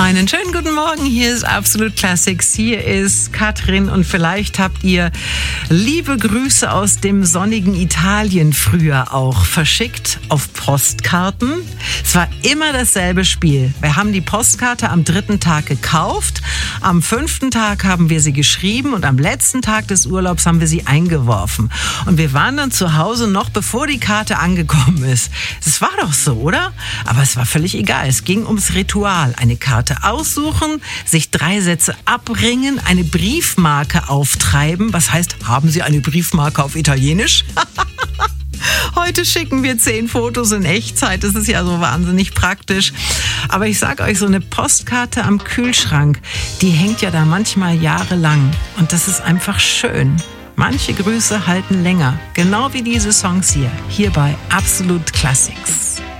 Einen schönen guten Morgen, hier ist Absolut Classics, hier ist Katrin und vielleicht habt ihr liebe Grüße aus dem sonnigen Italien früher auch verschickt auf Postkarten. Es war immer dasselbe Spiel. Wir haben die Postkarte am 3. Tag gekauft, am 5. Tag haben wir sie geschrieben und am letzten Tag des Urlaubs haben wir sie eingeworfen. Und wir waren dann zu Hause noch bevor die Karte angekommen ist. Das war doch so, oder? Aber es war völlig egal, es ging ums Ritual. Eine Karte aussuchen, sich 3 Sätze abringen, eine Briefmarke auftreiben. Was heißt, haben Sie eine Briefmarke auf Italienisch? Heute schicken wir 10 Fotos in Echtzeit. Das ist ja so wahnsinnig praktisch. Aber ich sag euch, so eine Postkarte am Kühlschrank, die hängt ja da manchmal jahrelang. Und das ist einfach schön. Manche Grüße halten länger. Genau wie diese Songs hier bei Absolut Classics.